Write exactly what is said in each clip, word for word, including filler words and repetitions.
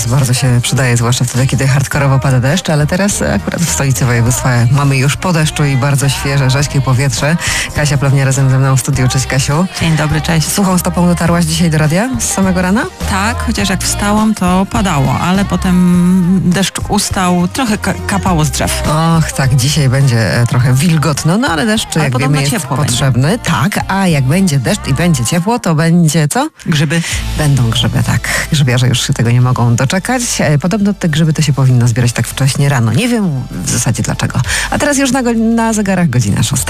Teraz bardzo się przydaje, zwłaszcza wtedy, kiedy hardkorowo pada deszcz, ale teraz akurat w stolicy województwa mamy już po deszczu i bardzo świeże, rześkie powietrze. Kasia Plewnia razem ze mną w studiu. Cześć, Kasiu. Dzień dobry, cześć. Suchą stopą dotarłaś dzisiaj do radia z samego rana? Tak, chociaż jak wstałam, to padało, ale potem deszcz ustał, trochę ka- kapało z drzew. Och, tak, dzisiaj będzie e, trochę wilgotno, no ale deszcz, Ale jak podobno wiemy, jest ciepło potrzebny. będzie. Tak, a jak będzie deszcz i będzie ciepło, to będzie co? Grzyby. Będą grzyby, tak. Grzybiarze już się tego nie mogą doczekać. E, Podobno te grzyby to się powinno zbierać tak wcześnie rano. Nie wiem w zasadzie dlaczego. A teraz już na, go- na zegarach godzina szósta.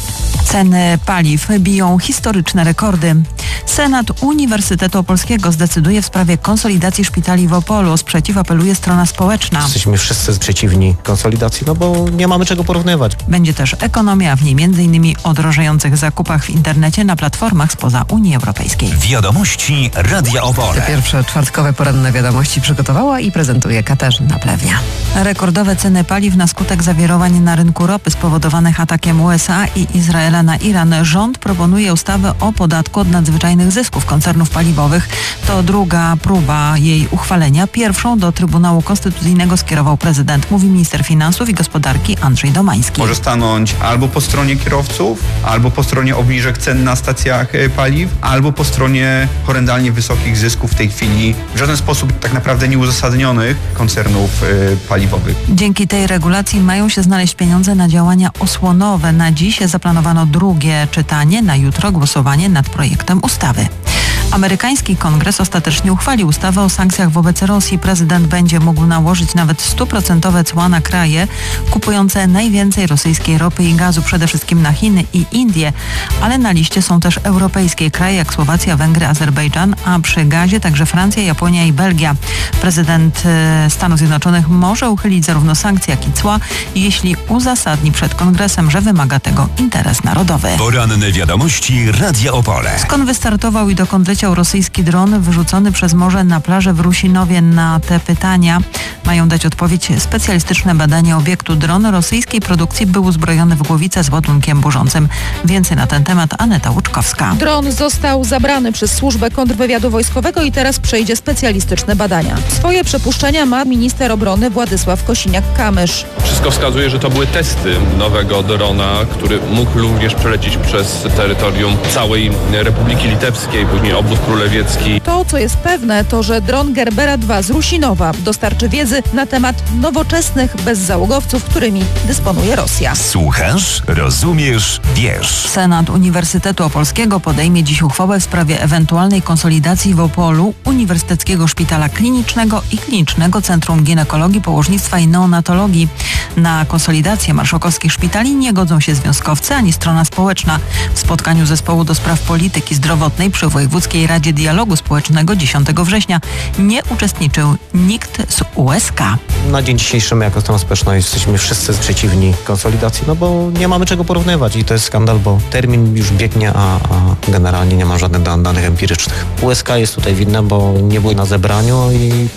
Ceny paliw biją historyczne rekordy. Senat Uniwersytetu Opolskiego zdecyduje w sprawie konsolidacji szpitali w Opolu. O sprzeciw apeluje strona społeczna. Jesteśmy wszyscy przeciwni konsolidacji, no bo nie mamy czego porównywać. Będzie też ekonomia, w niej między innymi o drożejących zakupach w internecie na platformach spoza Unii Europejskiej. Wiadomości Radia Opole. Te pierwsze czwartkowe poranne wiadomości przygotowała i prezentuje Katarzyna Plewnia. Rekordowe ceny paliw na skutek zawirowań na rynku ropy spowodowanych atakiem U S A i Izraela na Iran. Rząd proponuje ustawę o podatku od nadzwyczajnych zysków koncernów paliwowych. To druga próba jej uchwalenia. Pierwszą do Trybunału Konstytucyjnego skierował prezydent, mówi minister finansów i gospodarki Andrzej Domański. Może stanąć albo po stronie kierowców, albo po stronie obniżek cen na stacjach e, paliw, albo po stronie horrendalnie wysokich zysków w tej chwili w żaden sposób tak naprawdę nieuzasadnionych koncernów e, paliwowych. Dzięki tej regulacji mają się znaleźć pieniądze na działania osłonowe. Na dziś zaplanowano drugie czytanie, na jutro głosowanie nad projektem ustawy. Amerykański kongres ostatecznie uchwalił ustawę o sankcjach wobec Rosji. Prezydent będzie mógł nałożyć nawet stuprocentowe cła na kraje kupujące najwięcej rosyjskiej ropy i gazu, przede wszystkim na Chiny i Indie, ale na liście są też europejskie kraje jak Słowacja, Węgry, Azerbejdżan, a przy gazie także Francja, Japonia i Belgia. Prezydent e, Stanów Zjednoczonych może uchylić zarówno sankcje, jak i cła, jeśli uzasadni przed kongresem, że wymaga tego interes narodowy. Poranne wiadomości Radia Opole. Skąd wystartował i dokąd leciał rosyjski dron wyrzucony przez morze na plażę w Rusinowie? Na te pytania mają dać odpowiedź specjalistyczne badania obiektu. Dron rosyjskiej produkcji był uzbrojony w głowicę z ładunkiem burzącym. Więcej na ten temat Aneta Łuczkowska. Dron został zabrany przez służbę kontrwywiadu wojskowego i teraz przejdzie specjalistyczne badania. Swoje przypuszczenia ma minister obrony Władysław Kosiniak-Kamysz. Wszystko wskazuje, że to były testy nowego drona, który mógł również przelecieć przez terytorium całej Republiki Litewskiej, później obwód królewiecki. To, co jest pewne, to, że dron Gerbera dwa z Rusinowa dostarczy wiedzy na temat nowoczesnych bezzałogowców, którymi dysponuje Rosja. Słuchasz, rozumiesz, wiesz. Senat Uniwersytetu Opolskiego podejmie dziś uchwałę w sprawie ewentualnej konsolidacji w Opolu Uniwersyteckiego Szpitala Klinicznego i Klinicznego Centrum Ginekologii, Położnictwa i Neonatologii. Na konsolidację marszałkowskich szpitali nie godzą się związkowcy ani strona społeczna. W spotkaniu zespołu do spraw polityki zdrowotnej przy Wojewódzkiej Radzie Dialogu Społecznego dziesiątego września nie uczestniczył nikt z U S K. Na dzień dzisiejszy my jako strona społeczna jesteśmy wszyscy przeciwni konsolidacji, no bo nie mamy czego porównywać i to jest skandal, bo termin już biegnie, a, a generalnie nie ma żadnych dan- danych empirycznych. U S K jest tutaj winna, bo nie było na zebraniu i